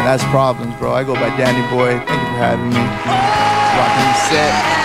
and that's Problems, bro. I go by Danny Boy. Thank you for having me. Rocking the set.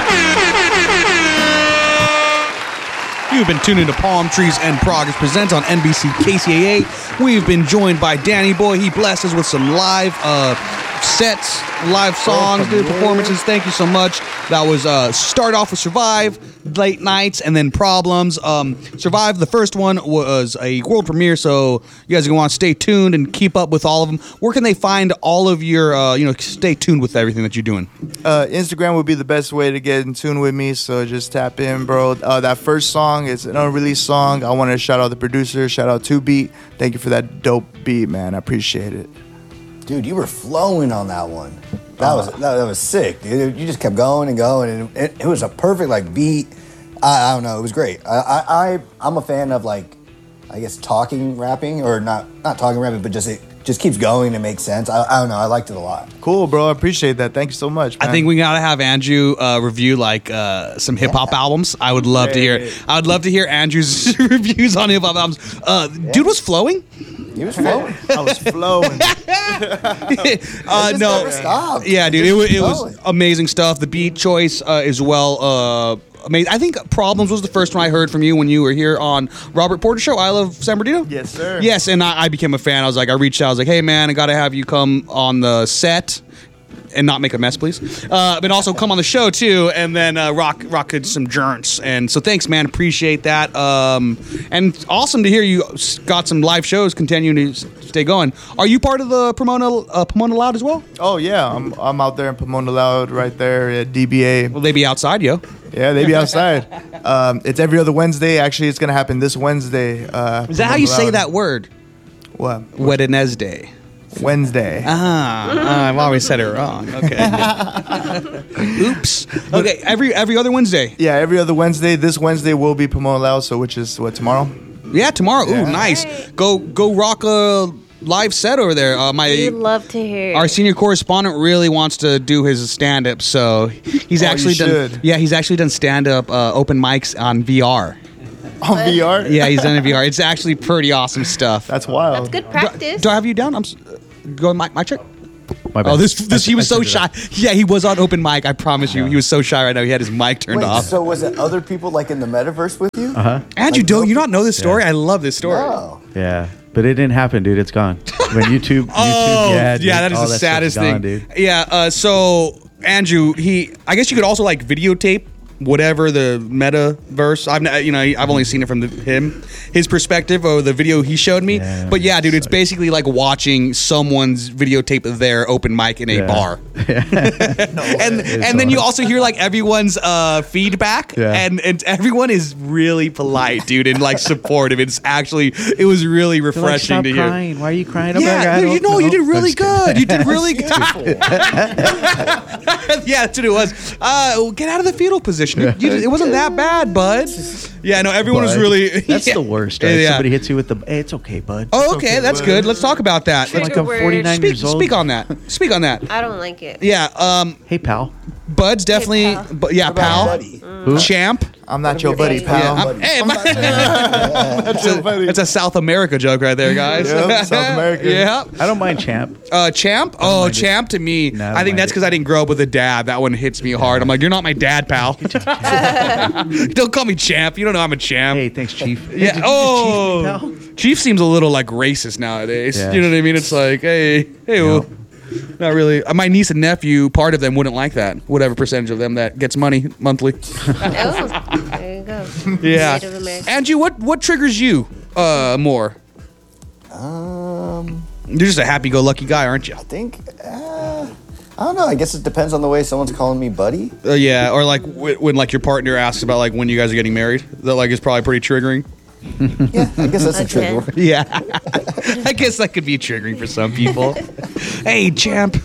You've been tuning to Palm Trees and Progress Presents on NBC KCAA. We've been joined by Danny Boy. He blessed us with some live sets, live songs, dude, performances. Thank you so much. That was start off with Survive, Late Nights, and then Problems. Survive, the first one, was a world premiere, so you guys are going to want to stay tuned and keep up with all of them. Where can they find all of your, stay tuned with everything that you're doing? Instagram would be the best way to get in tune with me, so just tap in, bro. That first song is an unreleased song. I want to shout out the producer, shout out 2Beat. Thank you for that dope beat, man. I appreciate it. Dude, you were flowing on that one. That was sick, dude. You just kept going and going, and it was a perfect beat. I don't know, it was great. I'm a fan of I guess talking rapping, or not talking rapping, but it just keeps going and makes sense. I don't know, I liked it a lot. Cool, bro. I appreciate that. Thank you so much, man. I think we gotta have Andrew review some hip hop albums. I would love to hear. I would love to hear Andrew's reviews on hip hop albums. Dude was flowing. He was flowing. I was flowing. No. Never stopped. Yeah, dude. It was amazing stuff. The beat choice as well. Amazing. I think Problems was the first one I heard from you when you were here on Robert Porter Show. I Love San Bernardino. Yes, sir. Yes, and I became a fan. I reached out. I was like, hey, man, I got to have you come on the set and not make a mess, please. But also come on the show, too, and then rock some joints. And so thanks, man. Appreciate that. And awesome to hear you got some live shows continuing to stay going. Are you part of the Pomona Loud as well? Oh, yeah. I'm out there in Pomona Loud right there at DBA. Well, they be outside, yo. Yeah, they be outside. It's every other Wednesday. Actually, it's going to happen this Wednesday. Is that how you say that word? What? Wednesday. Wednesday. I've always said it wrong. Okay. Oops. Okay, every other Wednesday. Yeah, every other Wednesday. This Wednesday will be Pomona Loud, so which is what, tomorrow? Yeah, tomorrow. Yeah. Ooh, nice. Go rock a live set over there. We'd love to hear. Our senior correspondent really wants to do his stand-up, so he's actually done. Yeah, he's actually done stand-up open mics on VR. On VR? Yeah, he's done it VR. It's actually pretty awesome stuff. That's wild. That's good practice. Do I have you down? Go on my check. My bad. Oh, this he was so shy. Yeah, he was on open mic. I promise you, he was so shy right now. He had his mic turned off. So was it other people in the metaverse with you? Andrew, don't you not know this story? I love this story. No. Yeah, but it didn't happen, dude. It's gone. When YouTube, yeah, dude, that is the saddest thing, dude. Yeah. So Andrew, I guess you could also videotape whatever the metaverse. I've only seen it from his perspective or the video he showed me. Yeah, but yeah, dude, it's basically like watching someone's videotape their open mic in a bar. and then you also hear everyone's feedback, and everyone is really polite, dude, and supportive. It was really refreshing to hear. Crying. Why are you crying? Yeah, you did really good. You did really good. Yeah, that's what it was. Get out of the fetal position. It wasn't that bad, bud. Yeah, no, everyone was really... That's the worst, right? Yeah. Somebody hits you with hey, it's okay, bud. Oh, okay, that's good. Let's talk about that. Trigger I'm 49 years old. Speak on that. I don't like it. Yeah, hey, pal. Bud's definitely... Hey, pal. Yeah, pal. Buddy? Champ. I'm not your buddy, pal. Hey, that's a South America joke right there, guys. Yep, South America. Yeah. I don't mind Champ. Champ? Oh, Champ to me. No, I think that's because I didn't grow up with a dad. That one hits me hard. I'm like, you're not my dad, pal. Don't call me Champ. You don't know I'm a champ. Hey, thanks, Chief. Yeah. Hey, Oh, Chief seems a little racist nowadays. Yeah. You know what I mean? It's like, hey, well, not really. My niece and nephew, part of them wouldn't like that. Whatever percentage of them that gets money monthly. Oh, there you go. Yeah. Native American. Andrew, what triggers you more? You're just a happy-go-lucky guy, aren't you? I think, I don't know. I guess it depends on the way someone's calling me buddy. Yeah, or when your partner asks about when you guys are getting married. That is probably pretty triggering. Yeah, I guess that's a trigger word. Yeah, I guess that could be triggering for some people. Hey, champ.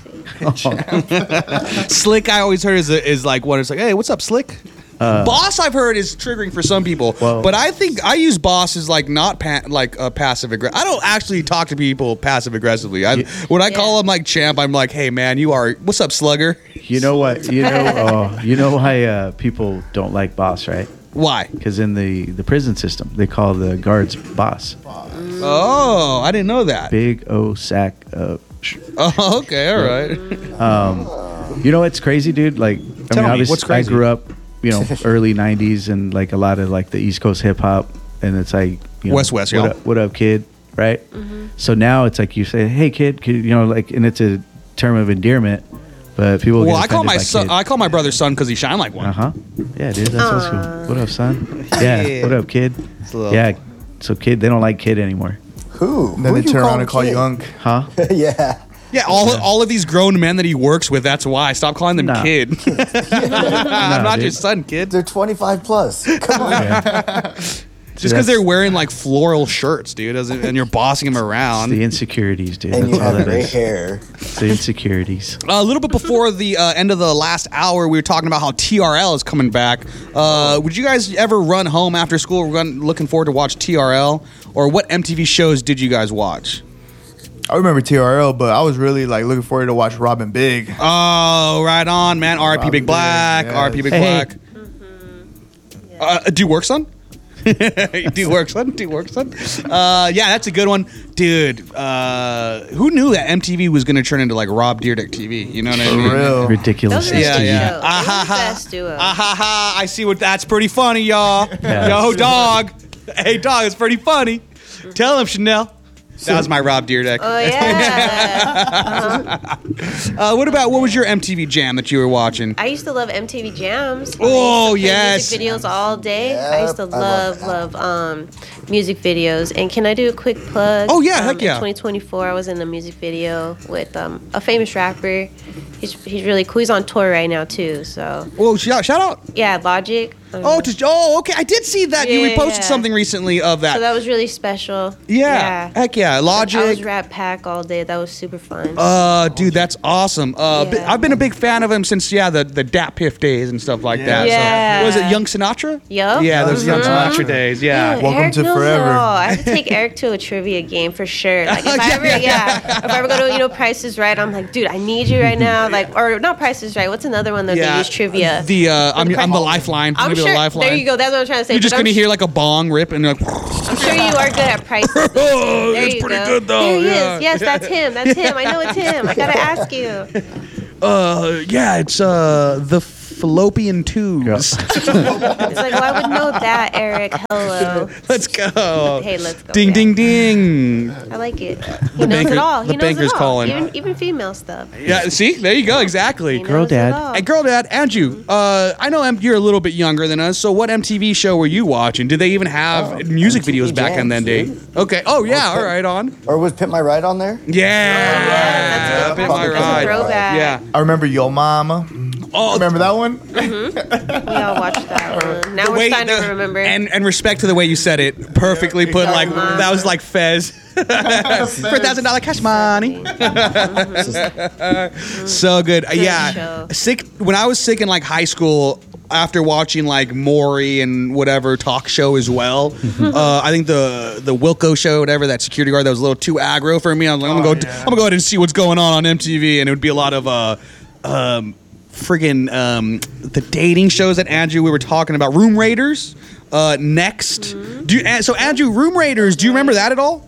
Slick, I always heard is one. It's like, hey, what's up, Slick? Boss, I've heard, is triggering for some people, but I think I use boss as not passive aggressive. I don't actually talk to people passive aggressively. When I call them champ, I'm like, hey man, what's up, slugger? You know what? You know why people don't like boss, right? Why? Because in the prison system, they call the guards boss. Oh, I didn't know that. Big O sack of Oh, okay, all right. You know what's crazy, dude? Like, Tell me, obviously, what's crazy? I grew up, early '90s and like a lot of like the East Coast hip hop, and it's like West, what y'all. up, what up, kid? Right. So now it's like you say, "Hey, kid," like, and it's a term of endearment, but people. Well, get I call offended my by son. kid. I call my brother son because he shine like one. Yeah, dude, that's what's cool. What up, son? Yeah. What up, kid? a little- Yeah. So kid, they don't like kid anymore. Who? And then Who they you turn call around and call kid? you Unk. Huh? Yeah. Yeah, all of these grown men that he works with. That's why. Stop calling them Nah. kid. I'm not dude. your son, kid. They're 25 plus. Come on. Just because they're wearing like floral shirts, dude, and you're bossing them around. The insecurities, dude. And That's you all have that gray is. hair. The insecurities. A little bit before the end of the last hour, we were talking about how TRL is coming back. Would you guys ever run home after school, looking forward to watch TRL? Or what MTV shows did you guys watch? I remember TRL, but I was really like looking forward to watch Robin Big. Oh, right on, man. R.I.P. Robin Big Black. Big, R.I.P. Big Hey. Black. Do you work, son? Do you work, son? Do you work, son? Yeah, that's a good one. Dude, who knew that MTV was going to turn into like Rob Dyrdek TV? You know what I mean? For real. Ridiculous. Those are the Yeah, best yeah. shows. Ah, Those ha, are the ha. best duo. Ah, ha, ha. I see what that's pretty funny, y'all. Yeah. Yo, dog. Hey, dog, it's pretty funny. Tell him, Chanel. That was my Rob Dyrdek. Oh yeah. What was your MTV jam that you were watching? I used to love MTV Jams. Oh, I used to play yes. music videos all day. I used to Yep, I love love music videos. And can I do a quick plug? Oh, yeah, heck yeah. In 2024, I was in a music video with a famous rapper. He's really cool. He's on tour right now too. So Whoa, shout out. yeah, Logic. Okay. I did see that. You Yeah. reposted something recently of that. So that was really special. Yeah. Heck yeah. I was Logic. Rat Pack all day. That was super fun. Dude, that's awesome. Yeah. I've been a big fan of him since the Dat Piff days and stuff like that. Yeah. So, was it Young Sinatra? Yup. Yeah, those Young Mhm. Sinatra days. Yeah. Yeah, Welcome Eric to knows Forever. It all. I have to take Eric to a trivia game for sure. Like if I ever go to Price is Right, I'm like, dude, I need you right now. Like, or not Price is Right. What's another one that they use trivia? I'm the lifeline. I'm Maybe sure. the lifeline. There you go. That's what I'm trying to say. You're just But gonna I'm hear like a bong rip and you're like. I'm sure you are good at prices. There It's you pretty go. good, though, There he yeah. is. Yes, that's him. That's him. I know it's him. I gotta ask you. Yeah, it's the fallopian tubes. It's like, well, I would know that, Eric. Hello. Let's go. Hey, let's go. Ding, Yeah. ding, ding. I like it. He knows banker- it all. the He knows banker's it all. calling. Even female stuff. Yeah, see, there you go. Exactly. He Girl knows it dad. all. Hey, girl, dad, Andrew. I know you're a little bit younger than us. So, what MTV show were you watching? Did they even have music MTV videos back in that Jams, day? dude. Okay. Oh yeah. All right. On. Or was Pimp My Ride on there? Yeah. That's Pimp a- My that's a Ride. throwback. Yeah. I remember Yo Mama. Oh, Remember that one? We all watched that one. Now the we're way- starting to remember. And respect to the way you said it. Perfectly put. Like Mama. that was like Fez. For $1,000 cash money. So good. Yeah. show. Sick. When I was sick in like high school, after watching like Maury and whatever talk show as well, I think the Wilco show, whatever, that security guard that was a little too aggro for me. I'm like, I'm gonna go ahead and see what's going on MTV, and it would be a lot of friggin' the dating shows that Andrew we were talking about. Room Raiders. Next. So Andrew, Room Raiders. Do you remember that at all?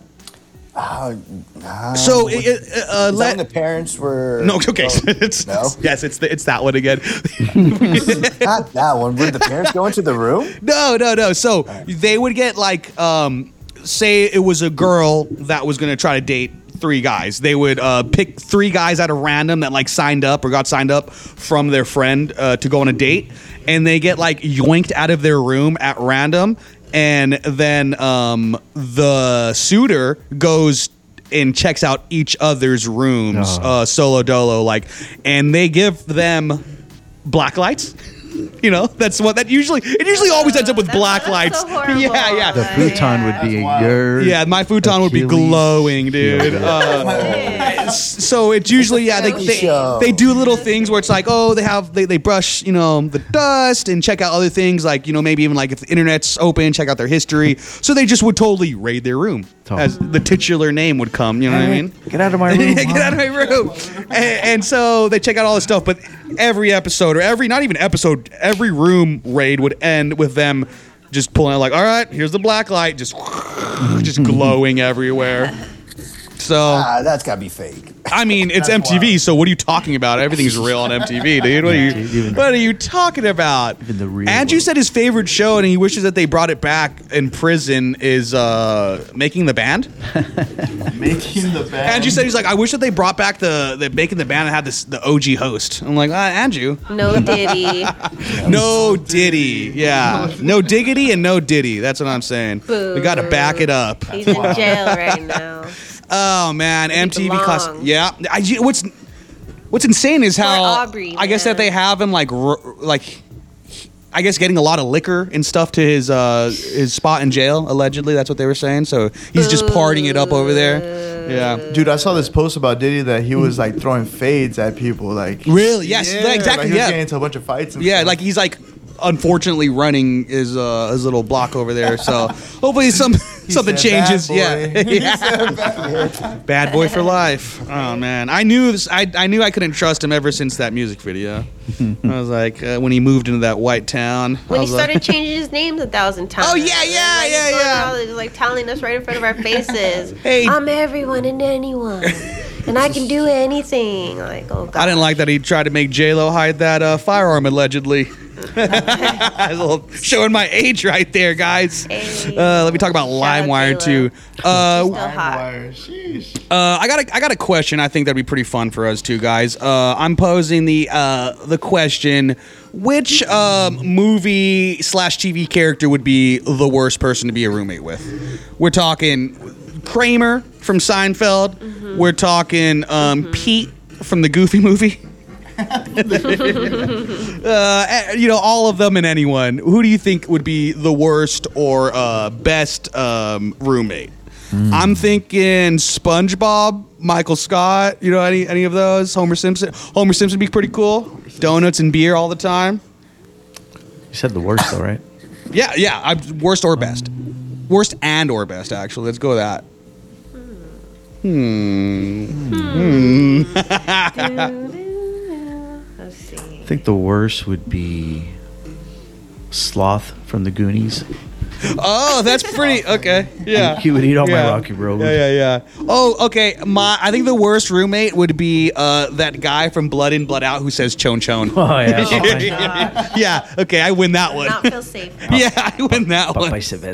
So Is that when the parents were no, okay. It's, No? Yes, it's that one again. not that one. Were the parents go into the room? No. So they would get like, say it was a girl that was gonna try to date 3 guys. They would pick 3 guys out of random that like signed up or got signed up from their friend to go on a date, and they get like yoinked out of their room at random, and then the suitor goes and checks out each other's rooms, solo dolo, like, and they give them black lights. You know, that's what that usually always ends up with black That's lights. so horrible. Yeah. The futon would be your. Yeah, my futon would be Achilles glowing, dude. heel. So it's usually they do little things where it's like, oh, they brush the dust and check out other things, like maybe even like if the internet's open, check out their history. So they just would totally raid their room as the titular name would come. You know what I mean? Get out of my room. Get out of my room. And so they check out all this stuff, but every episode or not even episode, every room raid would end with them just pulling out like, all right, here's the black light, just glowing everywhere. So That's gotta be fake. I mean, it's MTV. So what are you talking about? Everything's real on MTV, dude. What are you talking about? Even the real Andrew one. said his favorite show, and he wishes that they brought it back in prison, is Making the Band. Making the band. Andrew said he's like, I wish that they brought back the Making the Band and had the OG host. I'm like, Andrew. No Diddy. No Diddy. Yeah. No diggity and no Diddy. That's what I'm saying. Boo. We got to back it up. He's in jail right now. Oh, man. Where he MTV class. belongs. Yeah. What's insane is how Aubrey, I guess that man. they have him I guess getting a lot of liquor and stuff to his spot in jail, allegedly. That's what they were saying. So he's just partying it up over there. Yeah. Dude, I saw this post about Diddy that he was like throwing fades at people. Like Really? Yes, exactly, Like, he was yeah. getting into a bunch of fights. And Yeah, stuff. like he's like unfortunately running his little block over there. So hopefully something said, changes. "Bad boy." Yeah. Bad boy for life. Oh man, I knew this. I knew I couldn't trust him ever since that music video. I was like, when he moved into that white town. When I he was like- started changing his names 1,000 times. Oh, yeah, And, yeah, like, yeah, he's going yeah. out, he's like telling us right in front of our faces. Hey. I'm everyone and anyone, and I can do anything. Like, oh god. I didn't like that he tried to make J-Lo hide that firearm allegedly. A little showing my age right there, guys. Hey. Let me talk about Shout out LimeWire J-Lo. too. Still hot. Wire. Sheesh. I got a question. I think that'd be pretty fun for us two guys. I'm posing the question: which movie / TV character would be the worst person to be a roommate with? We're talking Kramer from Seinfeld. Mm-hmm. We're talking Pete from the Goofy movie. All of them and anyone. Who do you think would be the worst or best roommate? I'm thinking SpongeBob, Michael Scott. You know, any of those? Homer Simpson. Homer Simpson would be pretty cool. Donuts and beer all the time. You said the worst though, right? Yeah. Worst or best. Worst and or best, actually. Let's go with that. Let's see. I think the worst would be Sloth from the Goonies. Oh, that's pretty okay. Yeah, He would eat all my Yeah. Rocky Road. Yeah. Oh, okay. I think the worst roommate would be that guy from Blood In, Blood Out who says chon chon. Oh yeah. Yeah. Okay, I win that one. Not feel safe. Yeah, I win that one. Papay se ve.